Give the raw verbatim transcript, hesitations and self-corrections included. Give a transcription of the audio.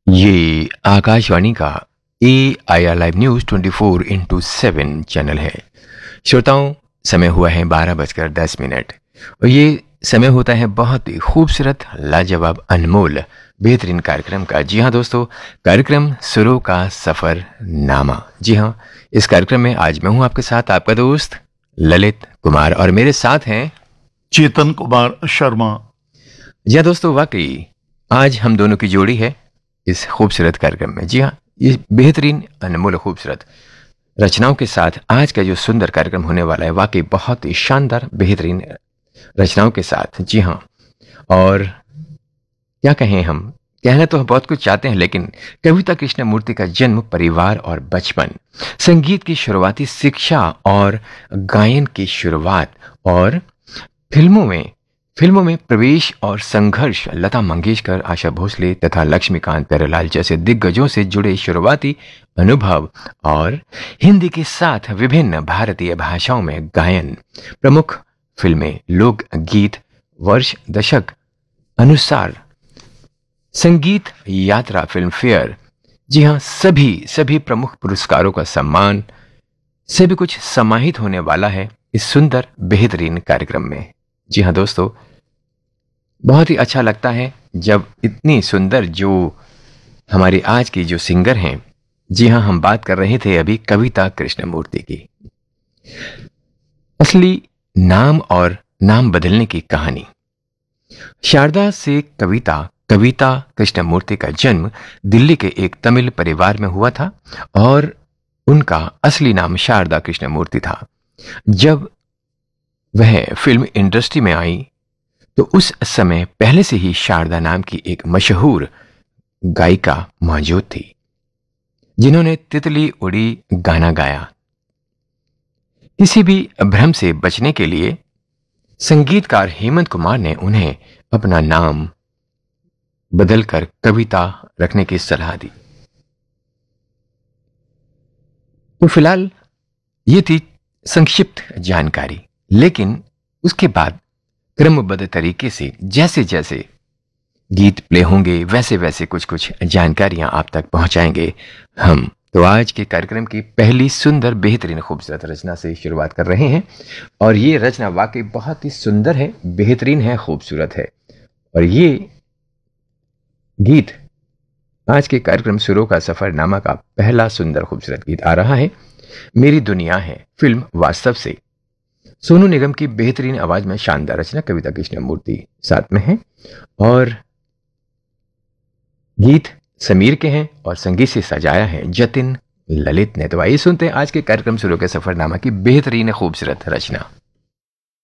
ये आकाशवाणी का ए I R live news twenty four into seven channel है। श्रोताओं, समय हुआ है बारह बजकर दस मिनट और ये समय होता है बहुत ही खूबसूरत, लाजवाब, अनमोल, बेहतरीन कार्यक्रम का। जी हाँ दोस्तों, कार्यक्रम सुरों का सफर नामा। जी हाँ, इस कार्यक्रम में आज मैं हूं आपके साथ, आपका दोस्त ललित कुमार, और मेरे साथ हैं चेतन कुमार शर्मा। जी हाँ दोस्तों, वाकई आज हम दोनों की जोड़ी है इस खूबसूरत कार्यक्रम में। जी हाँ, ये बेहतरीन, अनमोल, खूबसूरत रचनाओं के साथ आज का जो सुंदर कार्यक्रम होने वाला है, वाकई बहुत ही शानदार, बेहतरीन रचनाओं के साथ। जी हाँ, और क्या कहें, हम कहना तो हम बहुत कुछ चाहते हैं, लेकिन कविता कृष्णमूर्ति का जन्म, परिवार और बचपन, संगीत की शुरुआती शिक्षा और गायन की शुरुआत, और फिल्मों में फिल्मों में प्रवेश और संघर्ष, लता मंगेशकर, आशा भोसले तथा लक्ष्मीकांत प्यारेलाल जैसे दिग्गजों से जुड़े शुरुआती अनुभव, और हिंदी के साथ विभिन्न भारतीय भाषाओं में गायन, प्रमुख फिल्में, लोक गीत, वर्ष दशक अनुसार संगीत यात्रा, फिल्म फेयर। जी हाँ, सभी सभी प्रमुख पुरस्कारों का सम्मान, सभी कुछ समाहित होने वाला है इस सुंदर बेहतरीन कार्यक्रम में। जी हाँ दोस्तों, बहुत ही अच्छा लगता है जब इतनी सुंदर, जो हमारी आज की जो सिंगर हैं, जी हाँ, हम बात कर रहे थे अभी कविता कृष्णमूर्ति की। असली नाम और नाम बदलने की कहानी। शारदा से कविता कविता कृष्णमूर्ति का जन्म दिल्ली के एक तमिल परिवार में हुआ था और उनका असली नाम शारदा कृष्णमूर्ति था। जब वह फिल्म इंडस्ट्री में आई तो उस समय पहले से ही शारदा नाम की एक मशहूर गायिका मौजूद थी, जिन्होंने तितली उड़ी गाना गाया। किसी भी भ्रम से बचने के लिए संगीतकार हेमंत कुमार ने उन्हें अपना नाम बदलकर कविता रखने की सलाह दी। तो फिलहाल ये थी संक्षिप्त जानकारी, लेकिन उसके बाद क्रमबद्ध तरीके से जैसे जैसे गीत प्ले होंगे, वैसे वैसे कुछ कुछ जानकारियां आप तक पहुंचाएंगे हम। तो आज के कार्यक्रम की पहली सुंदर, बेहतरीन, खूबसूरत रचना से शुरुआत कर रहे हैं, और ये रचना वाकई बहुत ही सुंदर है, बेहतरीन है, खूबसूरत है। और ये गीत आज के कार्यक्रम सुरों का सफरनामा का पहला सुंदर, खूबसूरत गीत आ रहा है। मेरी दुनिया है, फिल्म वास्तव से सोनू निगम की बेहतरीन आवाज में शानदार रचना, कविता कृष्णमूर्ति साथ में है, और गीत समीर के हैं और संगीत से सजाया है जतिन ललित ने। तो आइए सुनते हैं आज के कार्यक्रम सुरों के सफरनामा की बेहतरीन, खूबसूरत रचना।